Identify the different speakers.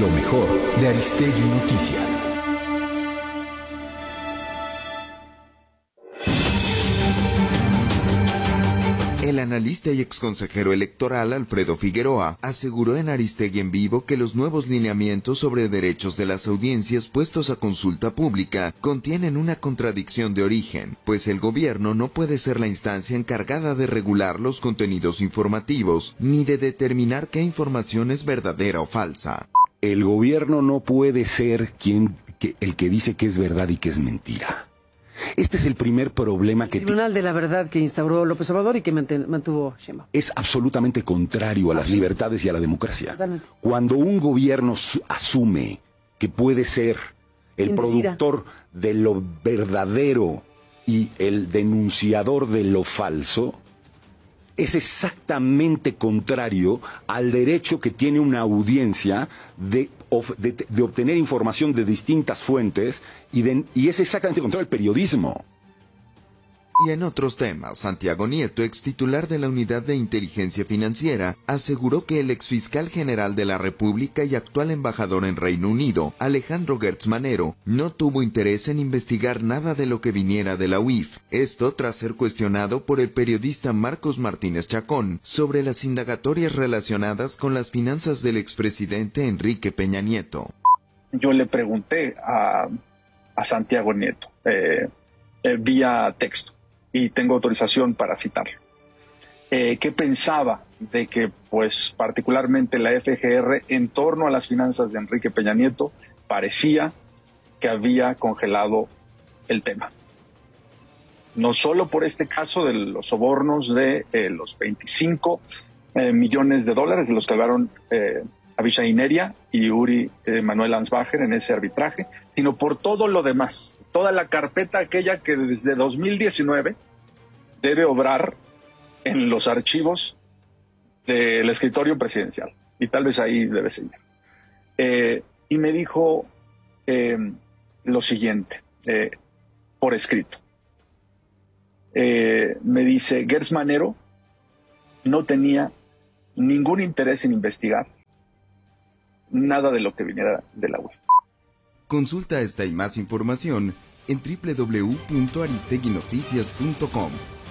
Speaker 1: Lo mejor de Aristegui Noticias.
Speaker 2: El analista y exconsejero electoral Alfredo Figueroa aseguró en Aristegui en Vivo que los nuevos lineamientos sobre derechos de las audiencias puestos a consulta pública contienen una contradicción de origen, pues el gobierno no puede ser la instancia encargada de regular los contenidos informativos, ni de determinar qué información es verdadera o falsa.
Speaker 3: El gobierno no puede ser el que dice que es verdad y que es mentira. Este es el primer problema que...
Speaker 4: El Tribunal de la Verdad que instauró López Obrador y que mantuvo Sheinbaum.
Speaker 3: Es absolutamente contrario a las libertades y a la democracia.
Speaker 4: Totalmente.
Speaker 3: Cuando un gobierno asume que puede ser el productor de lo verdadero y el denunciador de lo falso, es exactamente contrario al derecho que tiene una audiencia de obtener información de distintas fuentes y es exactamente contrario al periodismo.
Speaker 2: Y en otros temas, Santiago Nieto, ex titular de la Unidad de Inteligencia Financiera, aseguró que el exfiscal general de la República y actual embajador en Reino Unido, Alejandro Gertz Manero, no tuvo interés en investigar nada de lo que viniera de la UIF. Esto tras ser cuestionado por el periodista Marcos Martínez Chacón sobre las indagatorias relacionadas con las finanzas del expresidente Enrique Peña Nieto.
Speaker 5: Yo le pregunté a Santiago Nieto vía texto, y tengo autorización para citarlo, ¿qué pensaba de que, pues, particularmente la FGR, en torno a las finanzas de Enrique Peña Nieto, parecía que había congelado el tema? No solo por este caso de los sobornos de los 25 millones de dólares de los que hablaron Abishai Neria y Uri Manuel Ansbacher en ese arbitraje, sino por todo lo demás. Toda la carpeta aquella que desde 2019 debe obrar en los archivos del escritorio presidencial. Y tal vez ahí debe seguir. Y me dijo lo siguiente, por escrito. Me dice, Gertz Manero no tenía ningún interés en investigar nada de lo que viniera de la UIF.
Speaker 2: Consulta esta y más información en www.aristeguinoticias.com.